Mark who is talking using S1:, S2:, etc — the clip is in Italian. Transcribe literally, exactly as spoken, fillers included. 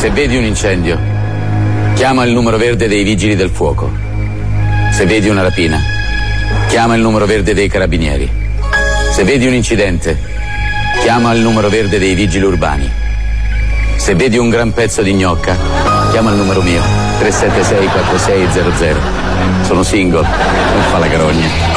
S1: Se vedi un incendio, chiama il numero verde dei vigili del fuoco. Se vedi una rapina, chiama il numero verde dei carabinieri. Se vedi un incidente, chiama il numero verde dei vigili urbani. Se vedi un gran pezzo di gnocca, chiama il numero mio, tre sette sei quattro sei zero zero. Sono single, non fa la carogna.